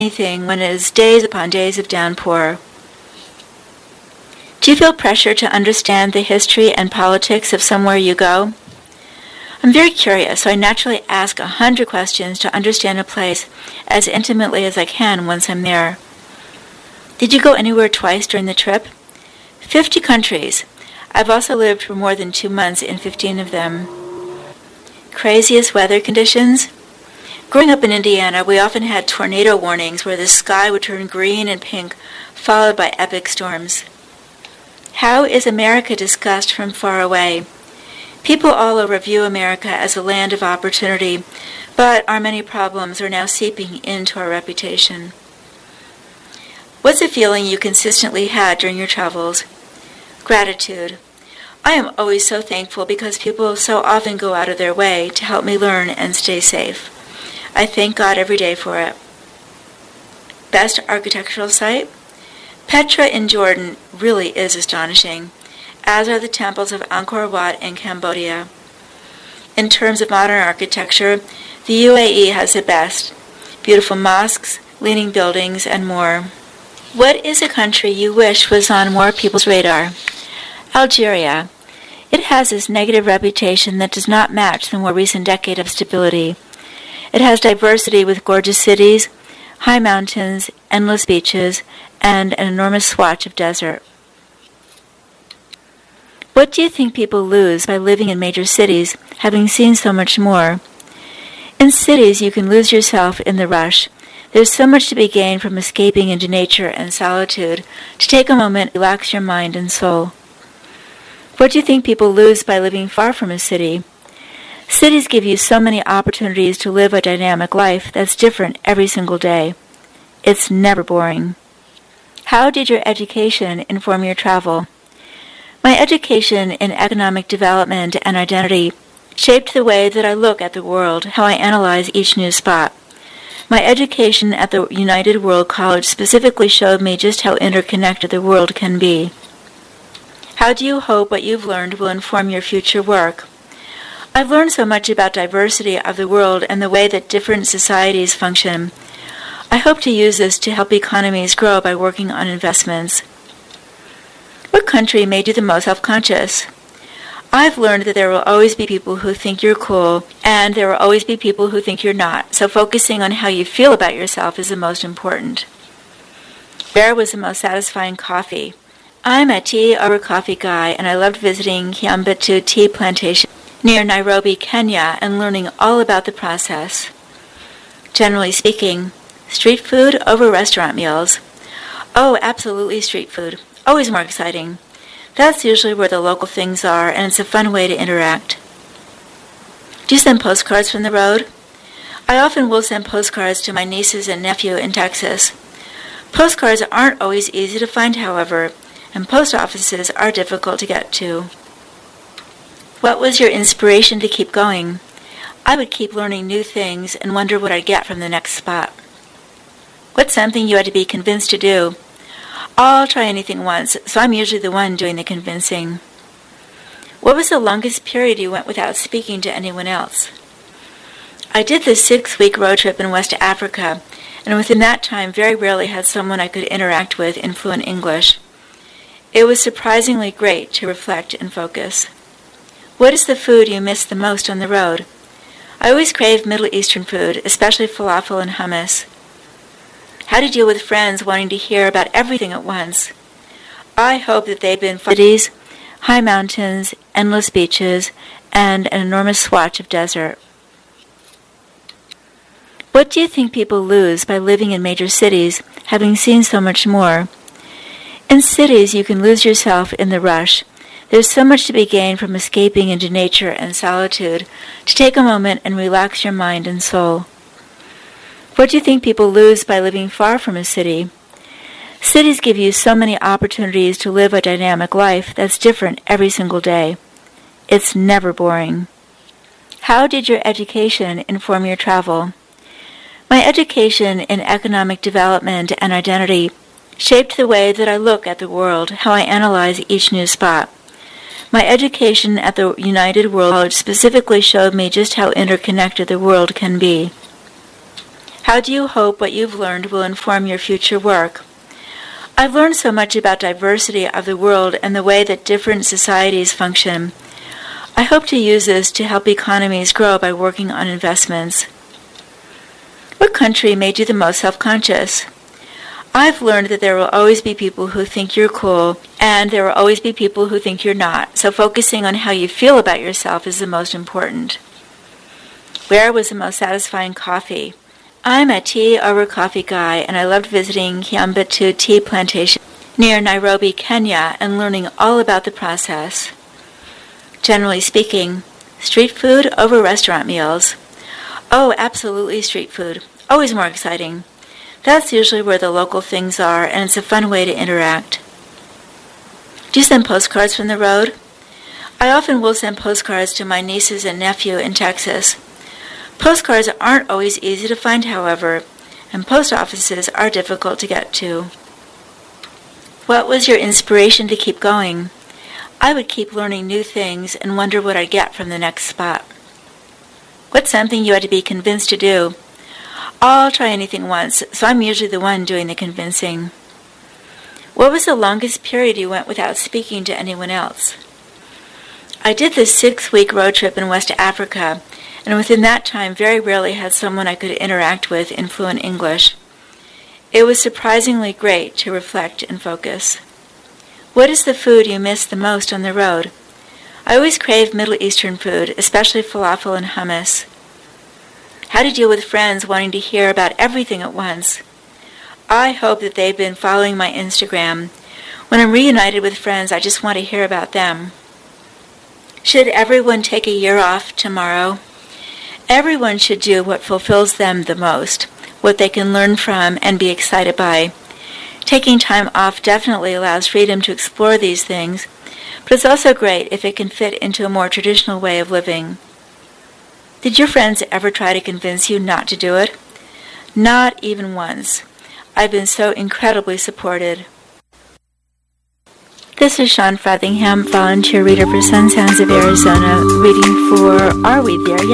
anything when it is days upon days of downpour. Do you feel pressure to understand the history and politics of somewhere you go? I'm very curious, so I naturally ask 100 questions to understand a place as intimately as I can once I'm there. Did you go anywhere twice during the trip? 50 countries. I've also lived for more than 2 months in 15 of them. Craziest weather conditions? Growing up in Indiana, we often had tornado warnings where the sky would turn green and pink, followed by epic storms. How is America discussed from far away? People all over view America as a land of opportunity, but our many problems are now seeping into our reputation. What's a feeling you consistently had during your travels? Gratitude. I am always so thankful because people so often go out of their way to help me learn and stay safe. I thank God every day for it. Best architectural site? Petra in Jordan really is astonishing, as are the temples of Angkor Wat in Cambodia. In terms of modern architecture, the UAE has the best. Beautiful mosques, leaning buildings, and more. What is a country you wish was on more people's radar? Algeria. It has this negative reputation that does not match the more recent decade of stability. It has diversity with gorgeous cities, high mountains, endless beaches, and an enormous swatch of desert. What do you think people lose by living in major cities, having seen so much more? In cities, you can lose yourself in the rush. There's so much to be gained from escaping into nature and solitude, to take a moment, relax your mind and soul. What do you think people lose by living far from a city? Cities give you so many opportunities to live a dynamic life that's different every single day. It's never boring. How did your education inform your travel? My education in economic development and identity shaped the way that I look at the world, how I analyze each new spot. My education at the United World College specifically showed me just how interconnected the world can be. How do you hope what you've learned will inform your future work? I've learned so much about diversity of the world and the way that different societies function. I hope to use this to help economies grow by working on investments. What country made you the most self-conscious? I've learned that there will always be people who think you're cool, and there will always be people who think you're not, so focusing on how you feel about yourself is the most important. Where was the most satisfying coffee? I'm a tea over coffee guy, and I loved visiting Kiambitu Tea Plantation near Nairobi, Kenya, and learning all about the process. Generally speaking, street food over restaurant meals. Oh, absolutely street food. Always more exciting. That's usually where the local things are, and it's a fun way to interact. Do you send postcards from the road? I often will send postcards to my nieces and nephew in Texas. Postcards aren't always easy to find, however, and post offices are difficult to get to. What was your inspiration to keep going? I would keep learning new things and wonder what I'd get from the next spot. What's something you had to be convinced to do? I'll try anything once, so I'm usually the one doing the convincing. What was the longest period you went without speaking to anyone else? I did this 6-week road trip in West Africa, and within that time very rarely had someone I could interact with in fluent English. It was surprisingly great to reflect and focus. What is the food you miss the most on the road? I always crave Middle Eastern food, especially falafel and hummus. How to deal with friends wanting to hear about everything at once? I hope that they've been cities, high mountains, endless beaches, and an enormous swatch of desert. What do you think people lose by living in major cities, having seen so much more? In cities, you can lose yourself in the rush. There's so much to be gained from escaping into nature and solitude, to take a moment and relax your mind and soul. What do you think people lose by living far from a city? Cities give you so many opportunities to live a dynamic life that's different every single day. It's never boring. How did your education inform your travel? My education in economic development and identity shaped the way that I look at the world, how I analyze each new spot. My education at the United World College specifically showed me just how interconnected the world can be. How do you hope what you've learned will inform your future work? I've learned so much about diversity of the world and the way that different societies function. I hope to use this to help economies grow by working on investments. What country made you the most self-conscious? I've learned that there will always be people who think you're cool, and there will always be people who think you're not, so focusing on how you feel about yourself is the most important. Where was the most satisfying coffee? I'm a tea over coffee guy, and I loved visiting Kiambatu Tea Plantation near Nairobi, Kenya, and learning all about the process. Generally speaking, street food over restaurant meals. Oh, absolutely street food. Always more exciting. That's usually where the local things are, and it's a fun way to interact. Do you send postcards from the road? I often will send postcards to my nieces and nephew in Texas. Postcards aren't always easy to find, however, and post offices are difficult to get to. What was your inspiration to keep going? I would keep learning new things and wonder what I'd get from the next spot. What's something you had to be convinced to do? I'll try anything once, so I'm usually the one doing the convincing. What was the longest period you went without speaking to anyone else? I did this 6-week road trip in West Africa, and within that time very rarely had someone I could interact with in fluent English. It was surprisingly great to reflect and focus. What is the food you miss the most on the road? I always crave Middle Eastern food, especially falafel and hummus. How to deal with friends wanting to hear about everything at once? I hope that they've been following my Instagram. When I'm reunited with friends, I just want to hear about them. Should everyone take a year off tomorrow? Everyone should do what fulfills them the most, what they can learn from and be excited by. Taking time off definitely allows freedom to explore these things, but it's also great if it can fit into a more traditional way of living. Did your friends ever try to convince you not to do it? Not even once. I've been so incredibly supported. This is Sean Frothingham, volunteer reader for Sun Sounds of Arizona, reading for Are We There Yet?